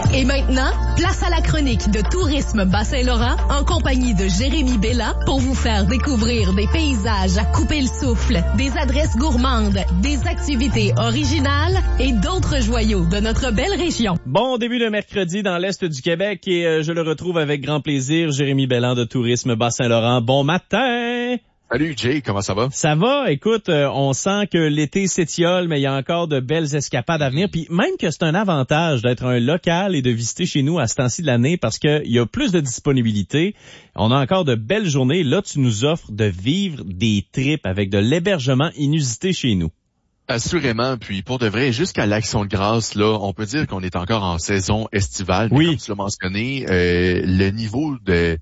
Et maintenant, place à la chronique de Tourisme Bas-Saint-Laurent en compagnie de Jérémy Bella pour vous faire découvrir des paysages à couper le souffle, des adresses gourmandes, des activités originales et d'autres joyaux de notre belle région. Bon début de mercredi dans l'Est du Québec et je le retrouve avec grand plaisir, Jérémy Bella de Tourisme Bas-Saint-Laurent. Bon matin! Salut Jay, comment ça va? Ça va, écoute, on sent que l'été s'étiole, mais il y a encore de belles escapades à venir. Puis même que c'est un avantage d'être un local et de visiter chez nous à ce temps-ci de l'année parce qu'il y a plus de disponibilité. On a encore de belles journées. Là, tu nous offres de vivre des trips avec de l'hébergement inusité chez nous. Assurément, puis pour de vrai, jusqu'à l'Action de grâce, là, on peut dire qu'on est encore en saison estivale. Oui. Comme tu l'as mentionné, le niveau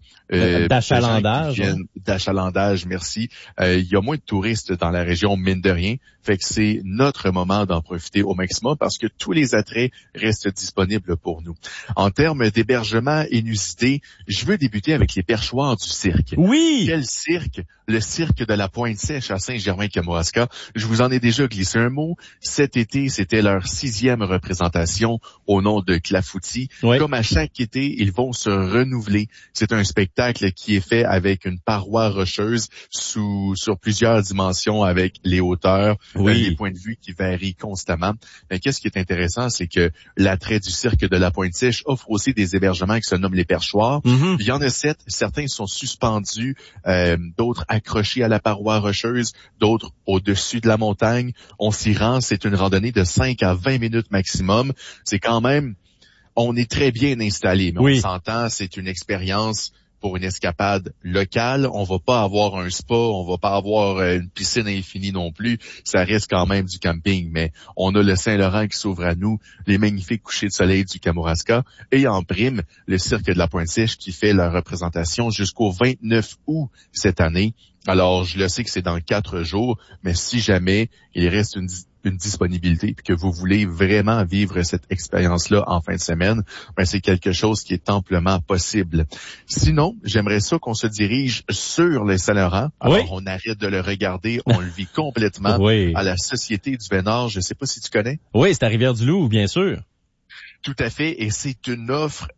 d'achalandage, merci. Il y a moins de touristes dans la région, mine de rien. Fait que c'est notre moment d'en profiter au maximum parce que tous les attraits restent disponibles pour nous. En termes d'hébergement inusité, je veux débuter avec les perchoirs du cirque. Oui! Quel cirque? Le cirque de la Pointe-Sèche à Saint-Germain-Kamouraska. Je vous en ai déjà glissé un mot. Cet été, c'était leur 6e représentation au nom de Clafoutis. Oui. Comme à chaque été, ils vont se renouveler. C'est un spectacle qui est fait avec une paroi rocheuse sur plusieurs dimensions avec les hauteurs, les points de vue qui varient constamment. Mais qu'est-ce qui est intéressant, c'est que l'attrait du cirque de la Pointe-Sèche offre aussi des hébergements qui se nomment les perchoirs. Mm-hmm. Il y en a 7. Certains sont suspendus, d'autres accrochés à la paroi rocheuse, d'autres au-dessus de la montagne. On s'y rend, c'est une randonnée de 5 à 20 minutes maximum. C'est quand même, on est très bien installé, mais on s'entend, c'est une expérience pour une escapade locale. On va pas avoir un spa, on va pas avoir une piscine infinie non plus. Ça reste quand même du camping, mais on a le Saint-Laurent qui s'ouvre à nous, les magnifiques couchers de soleil du Kamouraska et en prime, le cirque de la Pointe-Sèche qui fait leur représentation jusqu'au 29 août cette année. Alors, je le sais que c'est dans 4 jours, mais si jamais il reste une disponibilité puis que vous voulez vraiment vivre cette expérience-là en fin de semaine, ben c'est quelque chose qui est amplement possible. Sinon, j'aimerais ça qu'on se dirige sur le Saint-Laurent. Alors, on arrête de le regarder, on le vit complètement à la Société du Vénard. Je sais pas si tu connais. Oui, c'est à Rivière-du-Loup, bien sûr. Tout à fait, et c'est une offre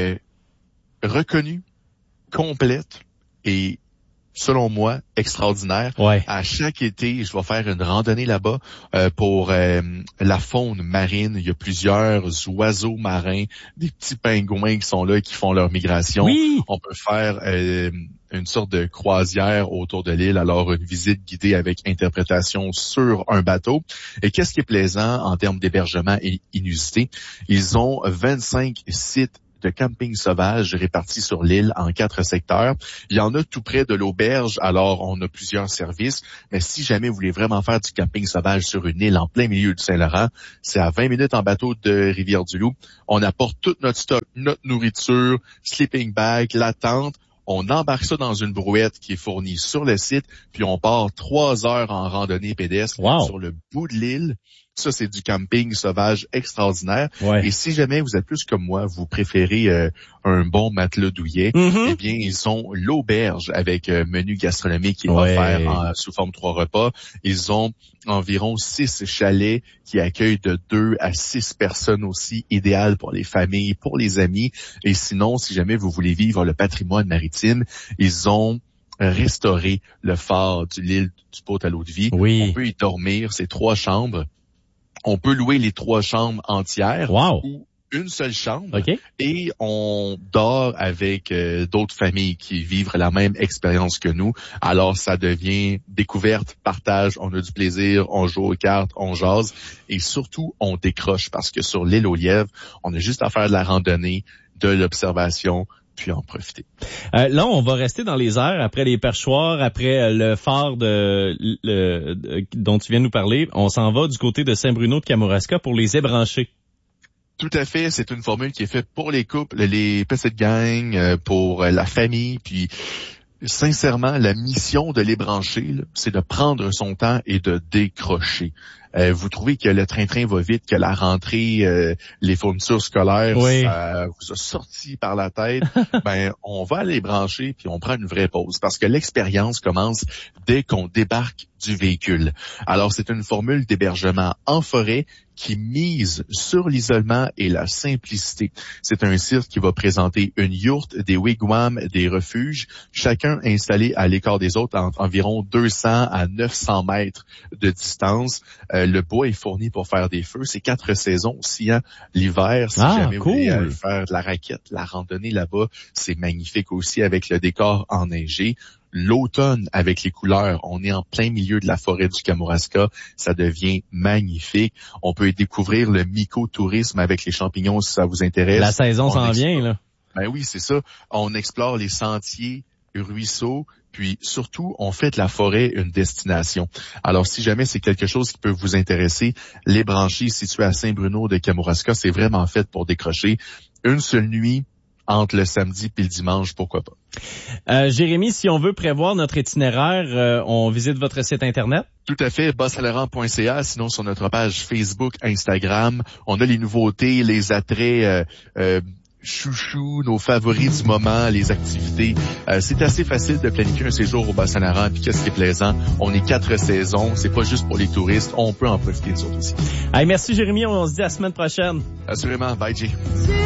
reconnue, complète et selon moi, extraordinaire. À chaque été, je vais faire une randonnée là-bas pour la faune marine. Il y a plusieurs oiseaux marins, des petits pingouins qui sont là et qui font leur migration. Oui. On peut faire une sorte de croisière autour de l'île, alors une visite guidée avec interprétation sur un bateau. Et qu'est-ce qui est plaisant en termes d'hébergement et inusité? Ils ont 25 sites de camping sauvage répartis sur l'île en 4 secteurs. Il y en a tout près de l'auberge, alors on a plusieurs services. Mais si jamais vous voulez vraiment faire du camping sauvage sur une île en plein milieu du Saint-Laurent, c'est à 20 minutes en bateau de Rivière-du-Loup. On apporte tout notre stock, notre nourriture, sleeping bag, la tente. On embarque ça dans une brouette qui est fournie sur le site, puis on part 3 heures en randonnée pédestre sur le bout de l'île. Ça, c'est du camping sauvage extraordinaire. Et si jamais vous êtes plus comme moi, vous préférez un bon matelas douillet, eh bien, ils ont l'auberge avec menu gastronomique qui est offert sous forme 3 repas. Ils ont environ 6 chalets qui accueillent de 2 à 6 personnes aussi, idéal pour les familles, pour les amis. Et sinon, si jamais vous voulez vivre le patrimoine maritime, ils ont restauré le phare de l'île du Pot à l'eau de vie. On peut y dormir, c'est 3 chambres. On peut louer les 3 chambres entières ou une seule chambre et on dort avec d'autres familles qui vivent la même expérience que nous. Alors, ça devient découverte, partage, on a du plaisir, on joue aux cartes, on jase et surtout, on décroche parce que sur l'île aux Lièvres, on a juste à faire de la randonnée, de l'observation, puis en profiter. Là, on va rester dans les airs après les perchoirs, après le phare dont tu viens de nous parler. On s'en va du côté de Saint-Bruno de Kamouraska pour les ébranchés. Tout à fait, c'est une formule qui est faite pour les couples, les petites gangs, pour la famille, puis sincèrement, la mission de l'ébranché, c'est de prendre son temps et de décrocher. vous trouvez que le train-train va vite, que la rentrée, les fournitures scolaires, ça vous a sorti par la tête, ben on va aller brancher puis on prend une vraie pause parce que l'expérience commence dès qu'on débarque du véhicule. Alors, c'est une formule d'hébergement en forêt qui mise sur l'isolement et la simplicité. C'est un site qui va présenter une yourte, des wigwams, des refuges, chacun installé à l'écart des autres à environ 200 à 900 mètres de distance. Le bois est fourni pour faire des feux. C'est 4 saisons aussi, hein. L'hiver, si jamais vous voulez faire de la raquette, la randonnée là-bas, c'est magnifique aussi avec le décor enneigé. L'automne avec les couleurs, on est en plein milieu de la forêt du Kamouraska, ça devient magnifique. On peut découvrir le mycotourisme avec les champignons si ça vous intéresse. La saison s'en vient, là. Ben oui, c'est ça. On explore les sentiers, ruisseaux, puis surtout, on fait de la forêt une destination. Alors, si jamais c'est quelque chose qui peut vous intéresser, les Branchies situées à Saint-Bruno de Kamouraska, c'est vraiment fait pour décrocher une seule nuit entre le samedi puis le dimanche, pourquoi pas. Jérémy, si on veut prévoir notre itinéraire, on visite votre site Internet? Tout à fait, bas-saint-laurent.ca, sinon sur notre page Facebook, Instagram, on a les nouveautés, les attraits chouchou, nos favoris du moment, les activités. C'est assez facile de planifier un séjour au Bas-Saint-Laurent. Puis qu'est-ce qui est plaisant, on est 4 saisons, c'est pas juste pour les touristes, on peut en profiter nous autres aussi. Hey, merci Jérémy, on se dit à la semaine prochaine. Assurément, bye Jay.